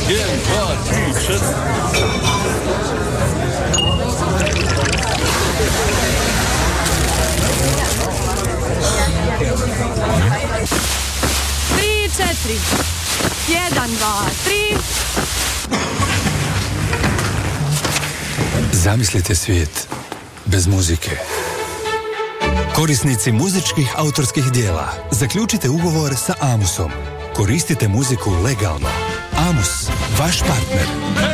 1, 2, 3, 4. 1, 2, 3. Zamislite svijet bez muzike. Korisnici muzičkih autorskih dijela, zaključite ugovor sa Amusom. Koristite muziku legalno. Amus, vaš partner.